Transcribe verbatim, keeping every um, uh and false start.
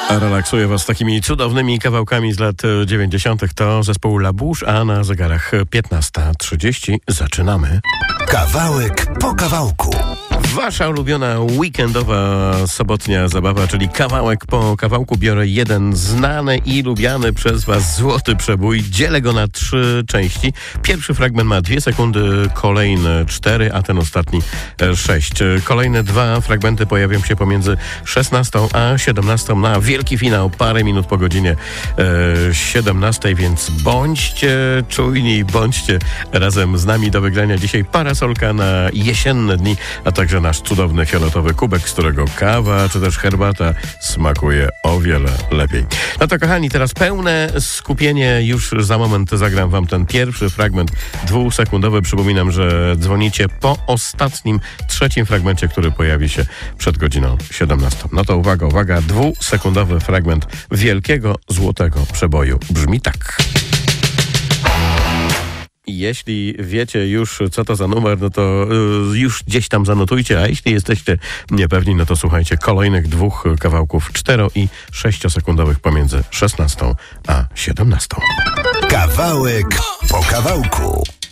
Relaksuję was takimi cudownymi kawałkami z lat dziewięćdziesiątych. To zespół La Bouche, a na zegarach piętnasta trzydzieści zaczynamy. Kawałek po kawałku. Wasza ulubiona weekendowa sobotnia zabawa, czyli kawałek po kawałku. Biorę jeden znany i lubiany przez was złoty przebój. Dzielę go na trzy części. Pierwszy fragment ma dwie sekundy, kolejne cztery, a ten ostatni sześć. Kolejne dwa fragmenty pojawią się pomiędzy szesnastą a siedemnastą na wielki finał, parę minut po godzinie e, siedemnastej, więc bądźcie czujni, bądźcie razem z nami. Do wygrania dzisiaj parasolka na jesienne dni, a także nasz cudowny fioletowy kubek, z którego kawa czy też herbata smakuje o wiele lepiej. No to kochani, teraz pełne skupienie. Już za moment zagram wam ten pierwszy fragment dwusekundowy. Przypominam, że dzwonicie po ostatnim, trzecim fragmencie, który pojawi się przed godziną siedemnastą. No to uwaga, uwaga, dwusekundowy fragment wielkiego złotego przeboju brzmi tak. Jeśli wiecie już, co to za numer, no to y, już gdzieś tam zanotujcie, a jeśli jesteście niepewni, no to słuchajcie kolejnych dwóch kawałków cztero- i sześciosekundowych pomiędzy szesnastą a siedemnastą. Kawałek po kawałku.